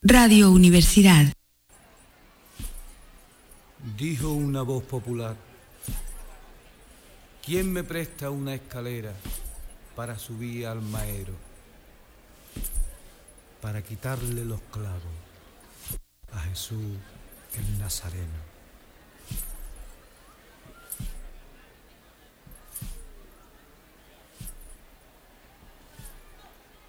Radio Universidad. Dijo una voz popular: ¿quién me presta una escalera para subir al maero, para quitarle los clavos a Jesús el Nazareno?